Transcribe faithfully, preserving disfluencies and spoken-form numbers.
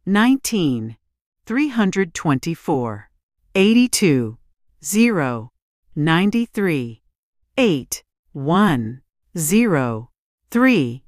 nineteen, three hundred twenty-four, eighty-two, zero, ninety-three, eight, one, zero, three.